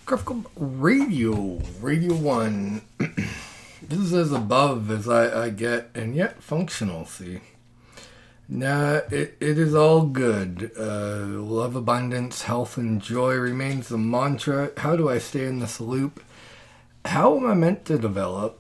Graphical Radio 1. This is as above as I get, and yet functional, see. Nah, it is all good. Love, abundance, health, and joy remains the mantra. How do I stay in this loop? How am I meant to develop?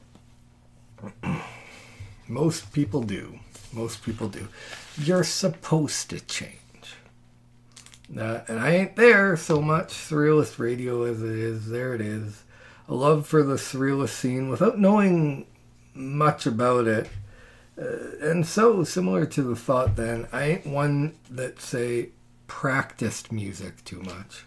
Most people do. You're supposed to change. And I ain't there so much. Surrealist radio as it is, there it is. A love for the surrealist scene without knowing much about it. And so, similar to the thought then, I ain't one that, say, practiced music too much.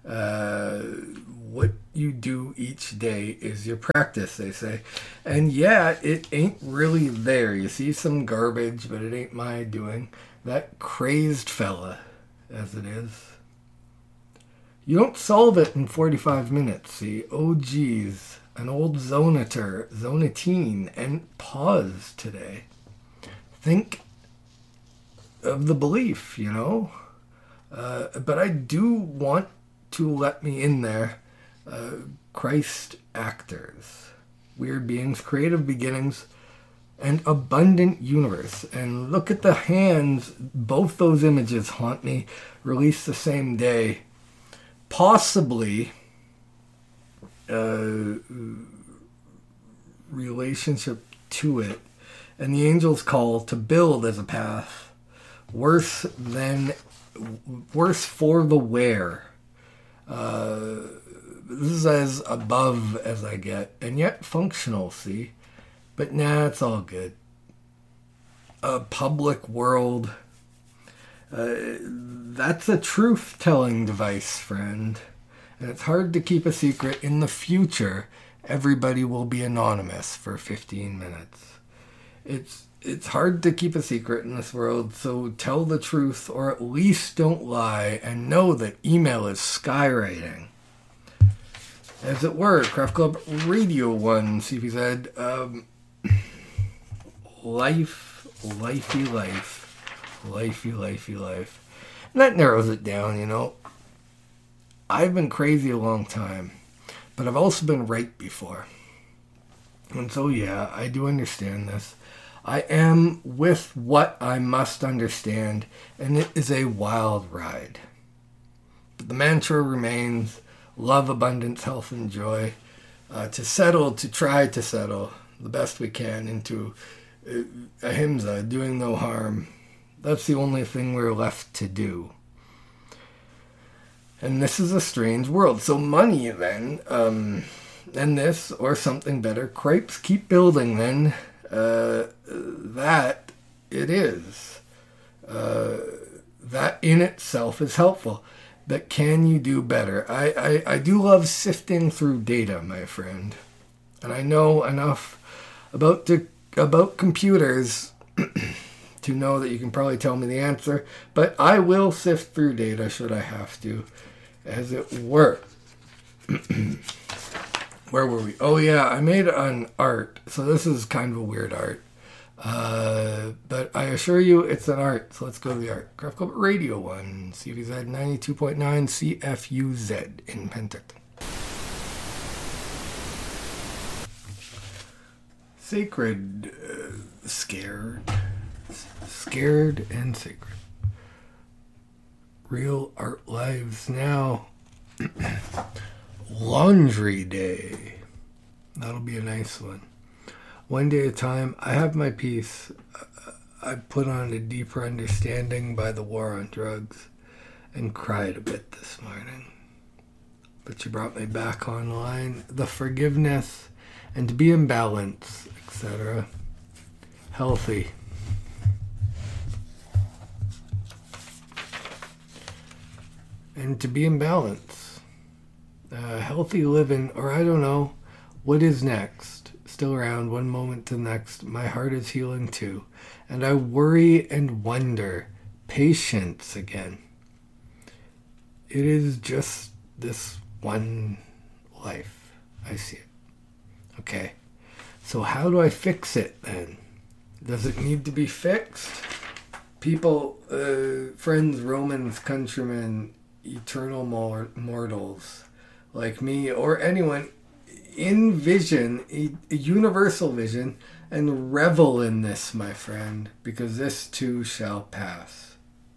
What you do each day is your practice, they say. And yeah, it ain't really there. You see some garbage, but it ain't my doing. That crazed fella, as it is. You don't solve it in 45 minutes, see. Oh, geez. An old zonatine, and pause today. Think of the belief, you know. But I do want to let me in there. Christ actors, weird beings, creative beginnings, and abundant universe. And look at the hands. Both those images haunt me. Released the same day. Possibly relationship to it. And the angel's call to build as a path. Worse for the wear. This is as above as I get. And yet functional, see? But nah, it's all good. A public world. That's a truth-telling device, friend. And it's hard to keep a secret. In the future, everybody will be anonymous for 15 minutes. It's hard to keep a secret in this world, so tell the truth, or at least don't lie, and know that email is skywriting. As it were, Craft Club Radio 1, CPZ, lifey life. And that narrows it down, you know. I've been crazy a long time, but I've also been right before. And so, yeah, I do understand this. I am with what I must understand, and it is a wild ride. But the mantra remains love, abundance, health, and joy. To try to settle the best we can into ahimsa, doing no harm. That's the only thing we're left to do. And this is a strange world. So money, then, and this, or something better, crepes keep building, then. That it is. That in itself is helpful. But can you do better? I do love sifting through data, my friend. And I know enough about computers to know that you can probably tell me the answer. But I will sift through data should I have to, as it were. Where were we? Oh, yeah, I made an art. So this is kind of a weird art. But I assure you it's an art. So let's go to the art. Craft Club Radio 1, CVZ 92.9 CFUZ in Penticton. Sacred, scared and sacred. Real art lives now. Laundry day. That'll be a nice one. One day at a time. I have my piece. I put on a deeper understanding by the war on drugs and cried a bit this morning. But you brought me back online. The forgiveness and to be in balance, etc. Healthy. And to be in balance. Healthy living, or I don't know, what is next? Still around, one moment to the next. My heart is healing too. And I worry and wonder. Patience again. It is just this one life. I see it. Okay. So how do I fix it then? Does it need to be fixed? People, friends, Romans, countrymen, eternal mortals. like me or anyone, envision a universal vision and revel in this, my friend, because this too shall pass.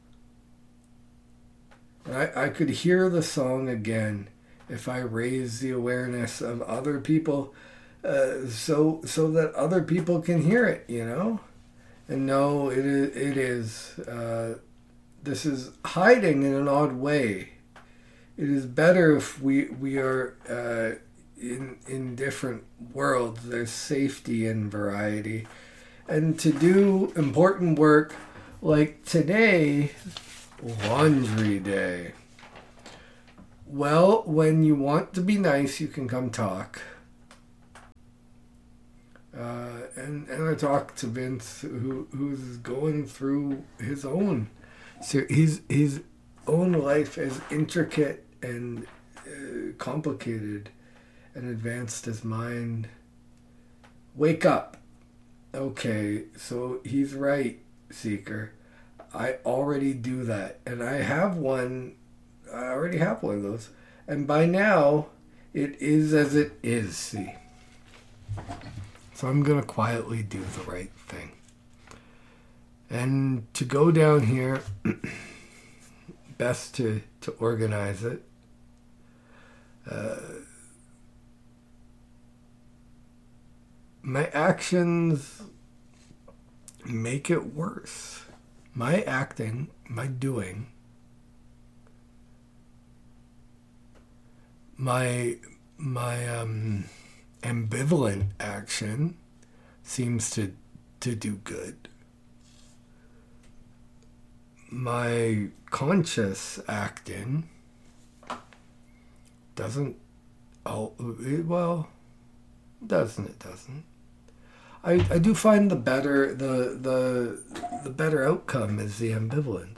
I could hear the song again if I raise the awareness of other people, so that other people can hear it, and know it is this is hiding in an odd way. It is better if we are in different worlds. There's safety and variety, and to do important work like today, laundry day. Well, when you want to be nice, you can come talk. And I talked to Vince, who's going through his own. So his own life is intricate and complicated and advanced as mine. Wake up. Okay, so he's right, Seeker. I already do that. And I already have one of those. And by now, it is as it is, see. So I'm going to quietly do the right thing. And to go down here, best to organize it. My actions make it worse. My acting, my doing, my ambivalent action seems to do good. My conscious acting doesn't. Well, doesn't. I do find the better outcome is the ambivalence.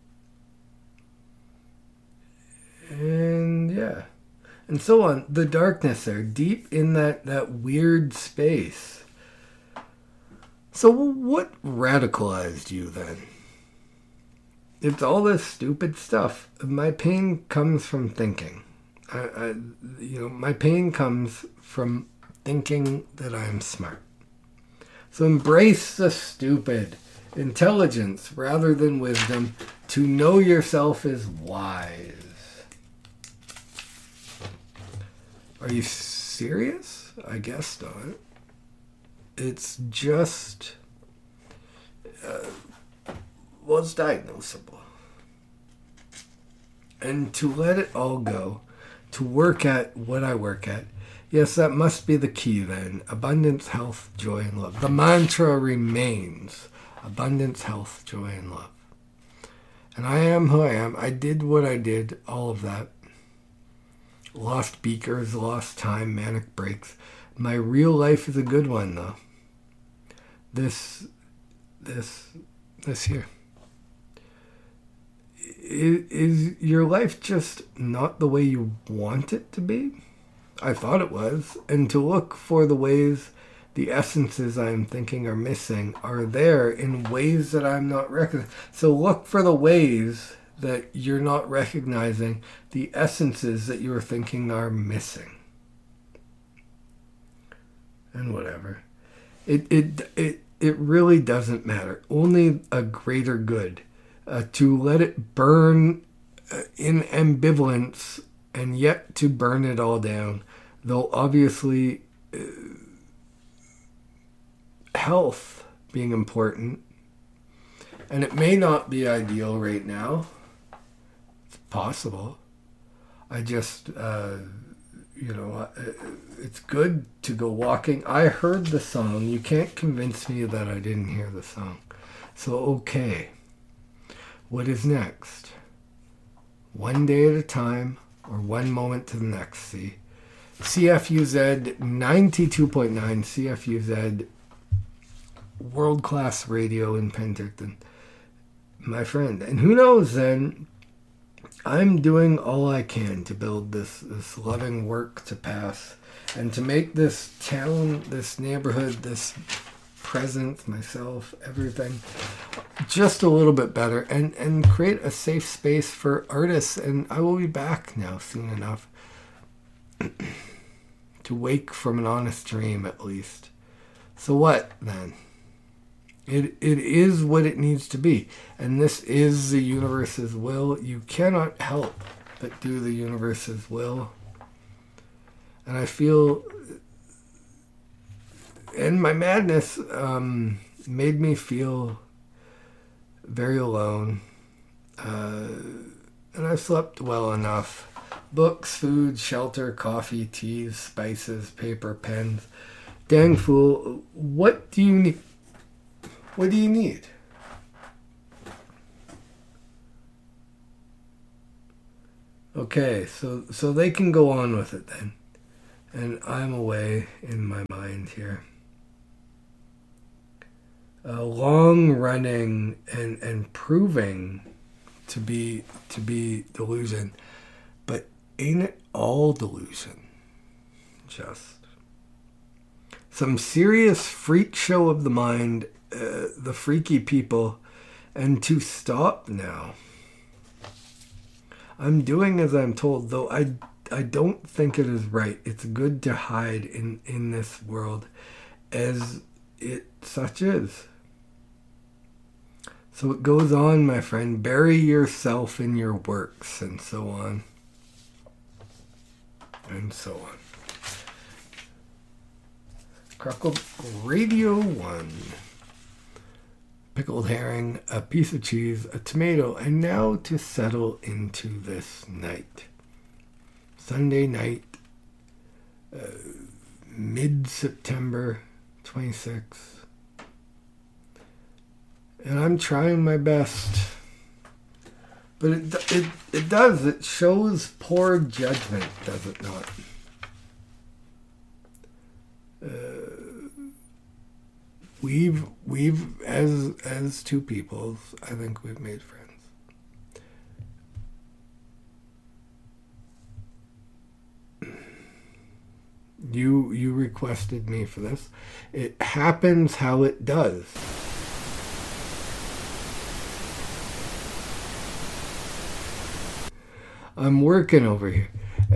And yeah. And so on. The darkness there, deep in that weird space. So what radicalized you then? It's all this stupid stuff. My pain comes from thinking. My pain comes from thinking that I'm smart. So embrace the stupid. Intelligence rather than wisdom. To know yourself is wise. Are you serious? I guess not. It's just... it's diagnosable. And to let it all go, to work at what I work at, yes, that must be the key then. Abundance, health, joy, and love. The mantra remains abundance, health, joy, and love. And I am who I am. I did what I did, all of that. Lost beakers, lost time, manic breaks. My real life is a good one, though. This here. Is your life just not the way you want it to be? I thought it was. And to look for the ways the essences I'm thinking are missing are there in ways that I'm not recognizing. So look for the ways that you're not recognizing the essences that you're thinking are missing. And whatever. It really doesn't matter. Only a greater good. To let it burn in ambivalence and yet to burn it all down. Though obviously health being important. And it may not be ideal right now. It's possible. I just, it's good to go walking. I heard the song. You can't convince me that I didn't hear the song. So, okay. What is next? One day at a time or one moment to the next, see? CFUZ 92.9, CFUZ, world-class radio in Penticton. My friend. And who knows then, I'm doing all I can to build this loving work to pass and to make this town, this neighborhood, this presence, myself, everything, just a little bit better and create a safe space for artists. And I will be back now soon enough To wake from an honest dream, at least. So what, then? It is what it needs to be. And this is the universe's will. You cannot help but do the universe's will. And I feel... And my madness made me feel very alone. And I slept well enough. Books, food, shelter, coffee, teas, spices, paper, pens. Dang fool, what do you need? What do you need? Okay, so they can go on with it then. And I'm away in my mind here. Long running and proving to be delusion. But ain't it all delusion? Just some serious freak show of the mind, the freaky people, and to stop now. I'm doing as I'm told, though I don't think it is right. It's good to hide in this world as it such is. So it goes on, my friend. Bury yourself in your works, and so on. And so on. Cruckle Radio 1. Pickled herring, a piece of cheese, a tomato, and now to settle into this night. Sunday night, mid-September 26th. And I'm trying my best. But it does. It shows poor judgment, does it not? We've as two peoples, I think we've made friends. You requested me for this. It happens how it does. I'm working over here,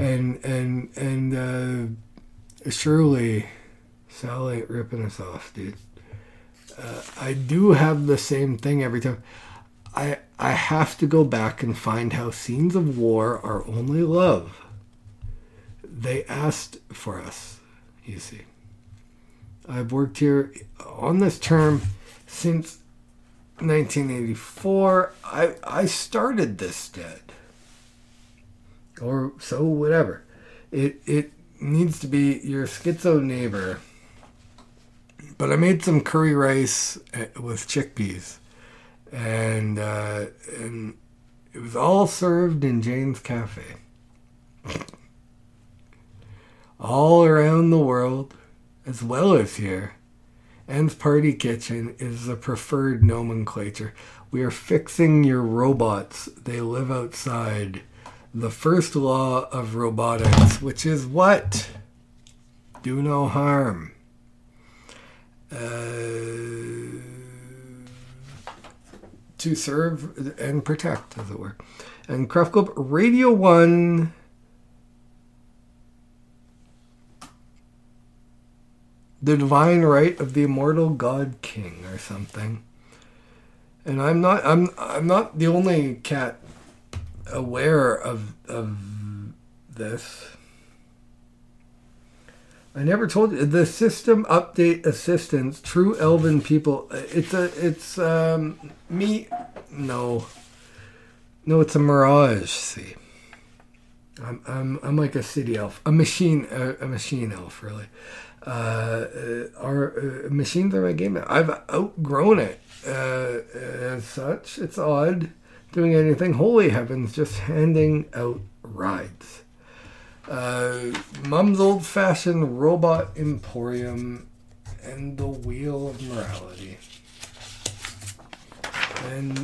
and surely Sal ain't ripping us off, dude. I do have the same thing every time. I have to go back and find how scenes of war are only love. They asked for us, you see. I've worked here on this term since 1984. I started this stead. Or so, whatever. It needs to be your schizo neighbor. But I made some curry rice with chickpeas. And it was all served in Jane's Cafe. All around the world, as well as here, Anne's Party Kitchen is the preferred nomenclature. We are fixing your robots. They live outside. The first law of robotics, which is what? Do no harm. To serve and protect, as it were. And Craft Club Radio 1... The Divine Right of the Immortal God King or something. And I'm not the only cat aware of this. I never told you the system update assistance. True Elven people. It's me. No, it's a mirage. See, I'm like a city elf, a machine elf, really. Our machines are my game. I've outgrown it. As such, it's odd doing anything. Holy heavens, just handing out rides. Mum's old-fashioned robot emporium and the wheel of morality. And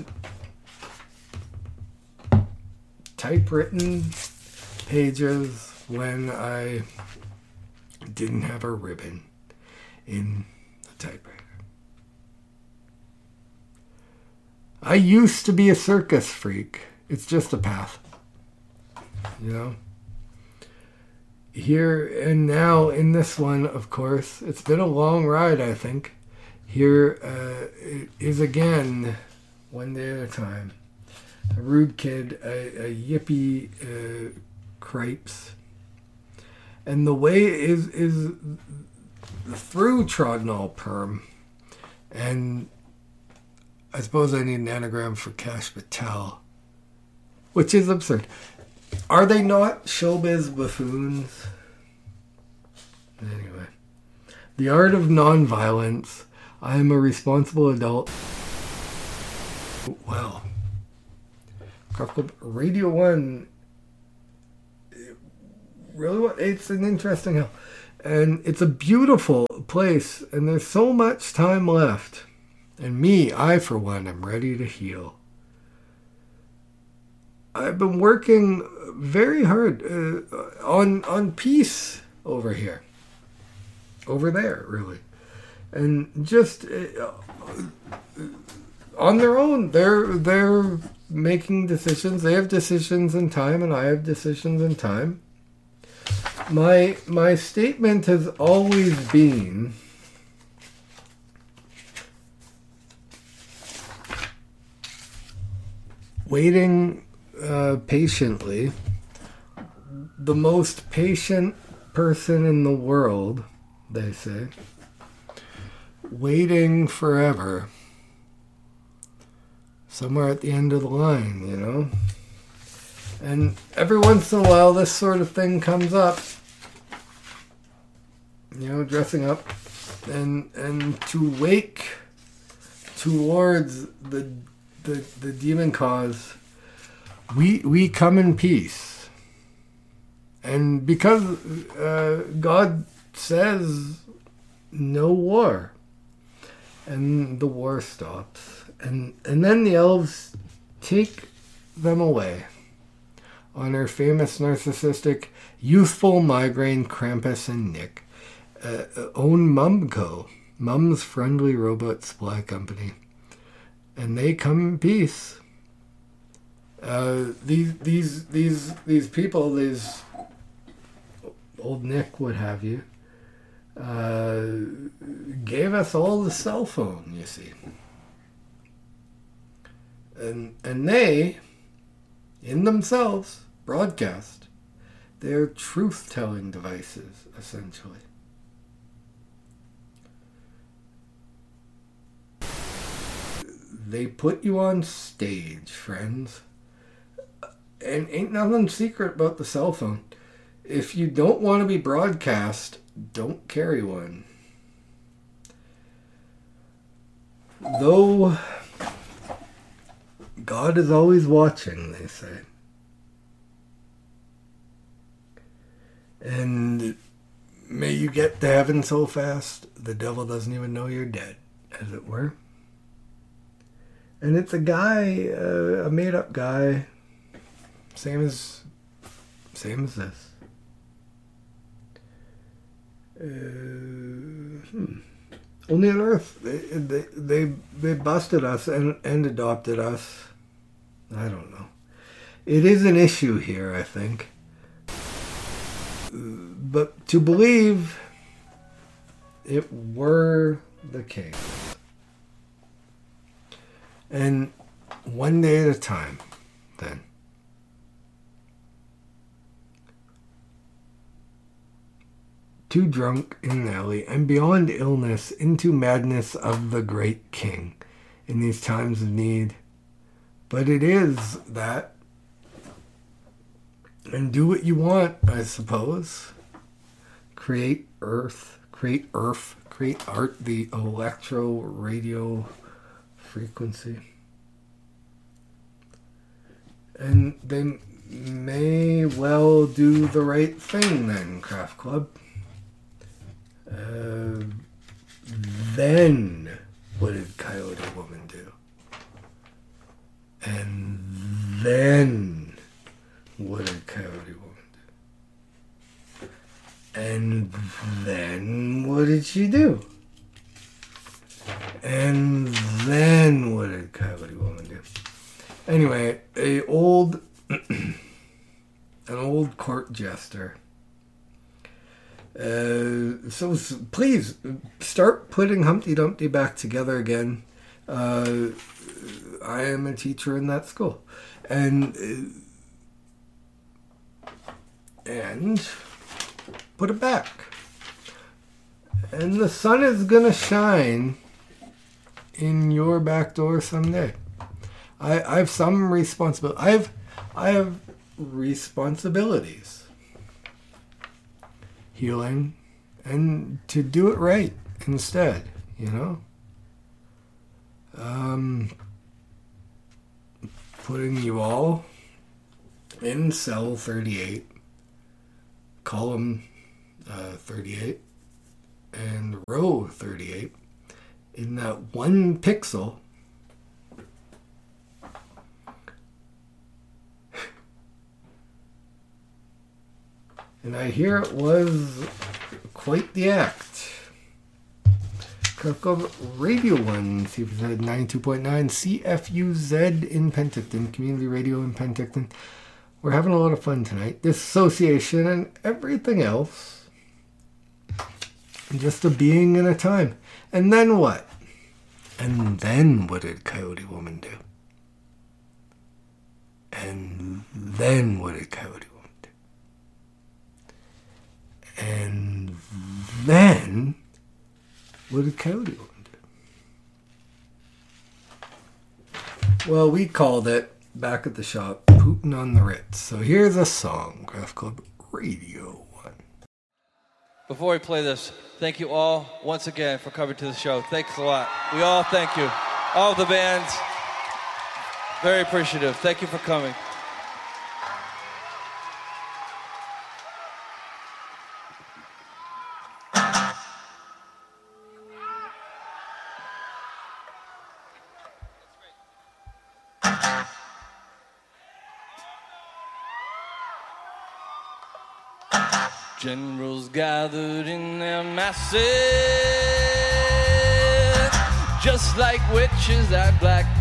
typewritten pages when I didn't have a ribbon in the typewriter. I used to be a circus freak. It's just a path. You know? here and now in this one, of course, it's been a long ride, I think. Here it is again, one day at a time. A rude kid, a yippee cripes. And the way is through Trodnall Perm. And I suppose I need an anagram for Cash Patel, which is absurd. Are they not showbiz buffoons? Anyway. The art of nonviolence. I am a responsible adult. Well, Craft Club Radio 1. Really, it's an interesting hill. And it's a beautiful place. And there's so much time left. And I for one, am ready to heal. I've been working very hard on peace over here. Over there, really. And just on their own, they're making decisions. They have decisions in time, and I have decisions in time. My statement has always been waiting patiently. The most patient person in the world, they say. Waiting forever. Somewhere at the end of the line, you know? And every once in a while, this sort of thing comes up. You know, dressing up. And to wake towards the demon cause, we come in peace. And because God says no war, and the war stops, and then the elves take them away on their famous narcissistic youthful migraine Krampus and Nick own Mumco, Mum's friendly robot supply company, and they come in peace. These people, these old Nick, what have you, gave us all the cell phone, you see. And they, in themselves, broadcast. They're truth-telling devices, essentially. They put you on stage, friends. And ain't nothing secret about the cell phone. If you don't want to be broadcast, don't carry one. Though God is always watching, they say. And may you get to heaven so fast, the devil doesn't even know you're dead, as it were. And it's a guy, a made-up guy, same as this. Only on Earth, they busted us and adopted us. I don't know. It is an issue here, I think. But to believe it were the case. And one day at a time, then. Too drunk in an alley, and beyond illness, into madness of the great king in these times of need. But it is that. And do what you want, I suppose. Create art, the electro radio frequency. And they may well do the right thing then, Craft Club. Then what did Coyote Woman do? And then what did Coyote Woman do? And then what did she do? And then what did Coyote Woman do? Anyway, an old court jester Please start putting Humpty Dumpty back together again. I am a teacher in that school, and put it back. And the sun is gonna shine in your back door someday. I have some responsibility. I have responsibilities. Healing, and to do it right instead, putting you all in cell 38, column 38, and row 38 in that one pixel. And I hear it was quite the act. Krakow Radio 1, CFUZ 92.9, CFUZ in Penticton, Community Radio in Penticton. We're having a lot of fun tonight. This association and everything else. Just a being in a time. And then what? And then what did Coyote Woman do? And then what did Coyote Woman do? And then, what did Coyote Woman do? Well, we called it, back at the shop, Pootin' on the Ritz. So here's a song, Craft Club Radio 1. Before we play this, thank you all once again for coming to the show. Thanks a lot. We all thank you. All the bands, very appreciative. Thank you for coming. Generals gathered in their masses, just like witches at black